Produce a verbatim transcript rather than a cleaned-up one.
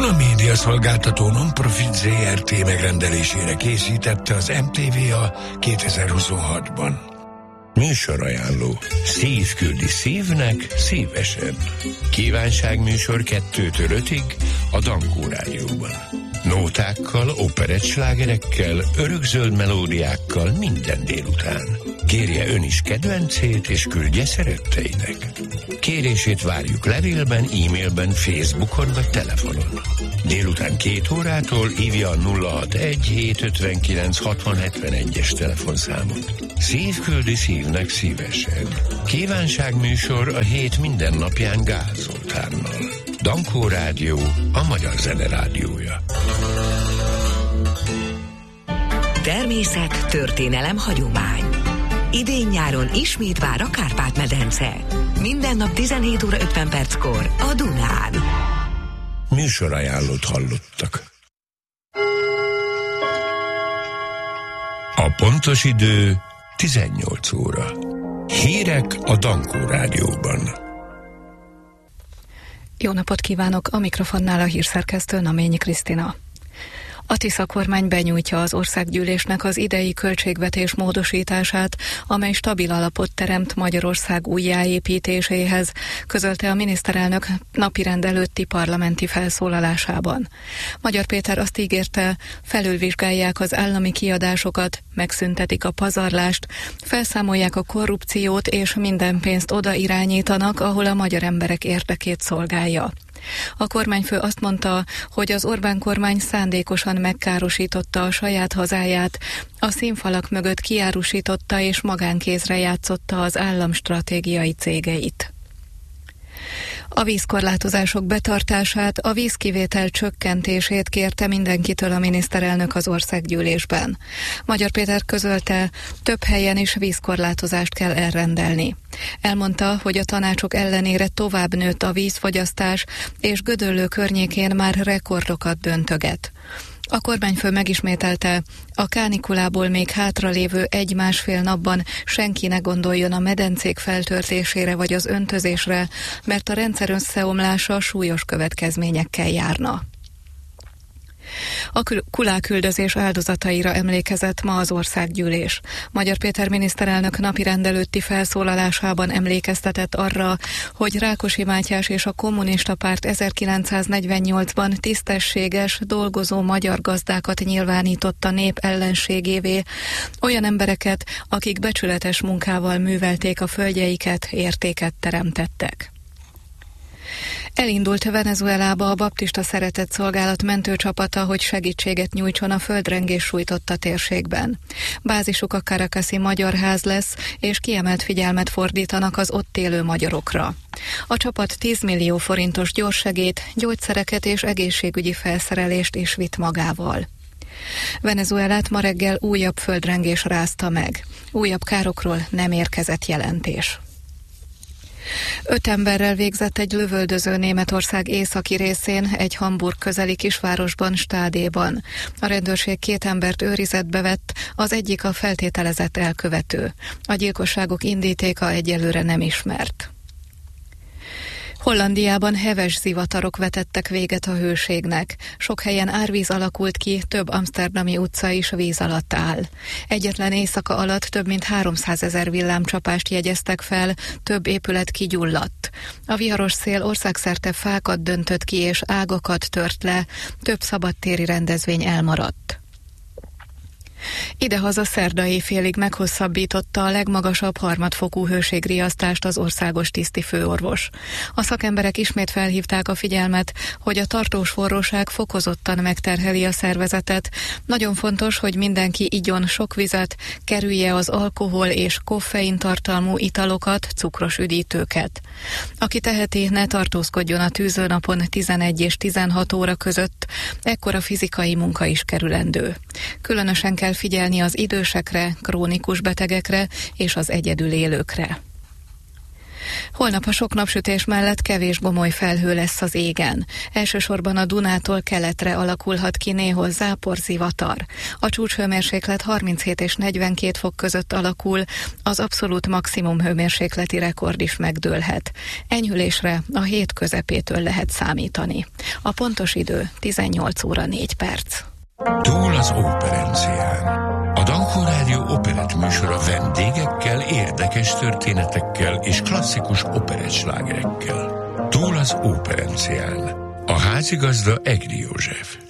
Duna Média szolgáltató non-profit zé er té megrendelésére készítette az em té vé a kétezer-huszonhatban. Műsorajánló. Szív küldi szívnek szívesen. Kívánságműsor kettőtől ötig a Dankó Rádióban. Nótákkal, operettslágerekkel, örökzöld melódiákkal minden délután. Kérje ön is kedvencét, és küldje szeretteinek. Kérését várjuk levélben, e-mailben, Facebookon vagy telefonon. Délután két órától hívja a nulla hatvanegy hétszázötvenkilenc hatvan hetvenegyes telefonszámot. Szív küldi szívnek szívesen. Kívánságműsor a hét minden napján Gál Zoltánnal. Dankó Rádió, a magyar zene rádiója. Természet, történelem, hagyomány. Idén-nyáron ismét vár a Kárpát-medence. Minden nap tizenhét óra ötven perckor a Dunán. Műsorajánlót hallottak. A pontos idő tizennyolc óra. Hírek a Dankó Rádióban. Jó napot kívánok, a mikrofonnál a hírszerkesztő Naményi Krisztina. A Tisza kormány benyújtja az országgyűlésnek az idei költségvetés módosítását, amely stabil alapot teremt Magyarország újjáépítéséhez, közölte a miniszterelnök napirend előtti parlamenti felszólalásában. Magyar Péter azt ígérte, felülvizsgálják az állami kiadásokat, megszüntetik a pazarlást, felszámolják a korrupciót és minden pénzt oda irányítanak, ahol a magyar emberek érdekét szolgálja. A kormányfő azt mondta, hogy az Orbán kormány szándékosan megkárosította a saját hazáját, a színfalak mögött kiárusította és magánkézre játszotta az állam stratégiai cégeit. A vízkorlátozások betartását, a vízkivétel csökkentését kérte mindenkitől a miniszterelnök az országgyűlésben. Magyar Péter közölte, több helyen is vízkorlátozást kell elrendelni. Elmondta, hogy a tanácsok ellenére tovább nőtt a vízfogyasztás, és Gödöllő környékén már rekordokat döntöget. A kormányfő megismételte, a kánikulából még hátralévő egy-másfél napban senki ne gondoljon a medencék feltöltésére vagy az öntözésre, mert a rendszer összeomlása súlyos következményekkel járna. A kuláküldözés áldozataira emlékezett ma az országgyűlés. Magyar Péter miniszterelnök napirend előtti felszólalásában emlékeztetett arra, hogy Rákosi Mátyás és a kommunista párt ezerkilencszáznegyvennyolcban tisztességes, dolgozó magyar gazdákat nyilvánította nép ellenségévé, olyan embereket, akik becsületes munkával művelték a földjeiket, értéket teremtettek. Elindult Venezuelába a Baptista Szeretetszolgálat mentőcsapata, hogy segítséget nyújtson a földrengés sújtotta térségben. Bázisuk a Caracasi Magyar Ház lesz, és kiemelt figyelmet fordítanak az ott élő magyarokra. A csapat tíz millió forintos gyorssegélyt, gyógyszereket és egészségügyi felszerelést is vitt magával. Venezuelát ma reggel újabb földrengés rázta meg. Újabb károkról nem érkezett jelentés. Öt emberrel végzett egy lövöldöző Németország északi részén, egy Hamburg közeli kisvárosban, Stádéban. A rendőrség két embert őrizetbe vett, az egyik a feltételezett elkövető. A gyilkosságok indítéka egyelőre nem ismert. Hollandiában heves zivatarok vetettek véget a hőségnek. Sok helyen árvíz alakult ki, több amszterdami utca is víz alatt áll. Egyetlen éjszaka alatt több mint háromszázezer villámcsapást jegyeztek fel, több épület kigyulladt. A viharos szél országszerte fákat döntött ki és ágakat tört le, több szabadtéri rendezvény elmaradt. Idehaza szerda éjfélig meghosszabbította a legmagasabb harmadfokú hőségriasztást az országos tisztifőorvos. A szakemberek ismét felhívták a figyelmet, hogy a tartós forróság fokozottan megterheli a szervezetet. Nagyon fontos, hogy mindenki igyon sok vizet, kerülje az alkohol és koffein tartalmú italokat, cukros üdítőket. Aki teheti, ne tartózkodjon a tűzőnapon tizenegy és tizenhat óra között, ekkora fizikai munka is kerülendő. Különösen kell figyelni az idősekre, krónikus betegekre és az egyedül élőkre. Holnap a sok napsütés mellett kevés gomoly felhő lesz az égen. Elsősorban a Dunától keletre alakulhat ki néhol zápor, zivatar. A csúcshőmérséklet harminchét és negyvenkét fok között alakul, az abszolút maximum hőmérsékleti rekord is megdőlhet. Enyhülésre a hét közepétől lehet számítani. A pontos idő tizennyolc óra négy perc. Túl az operencián. A Dankó Rádió operett műsora vendégekkel, érdekes történetekkel és klasszikus operettslágerekkel. Túl az operencián. A házigazda Egri József.